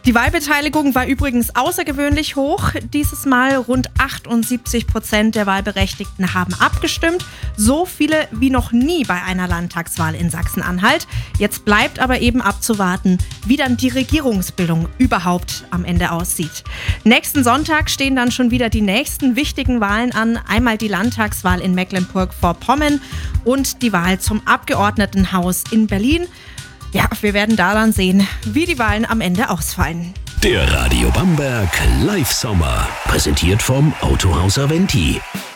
Die Wahlbeteiligung war übrigens außergewöhnlich hoch. Dieses Mal rund 78% der Wahlberechtigten haben abgestimmt. So viele wie noch nie bei einer Landtagswahl in Sachsen-Anhalt. Jetzt bleibt aber eben abzuwarten, wie dann die Regierungsbildung überhaupt am Ende aussieht. Nächsten Sonntag stehen dann schon wieder die nächsten wichtigen Wahlen an. Einmal die Landtagswahl in Mecklenburg-Vorpommern und die Wahl zum Abgeordnetenhaus in Berlin. Ja, wir werden da dann sehen, wie die Wahlen am Ende ausfallen. Der Radio Bamberg Live Sommer, präsentiert vom Autohaus Aventi.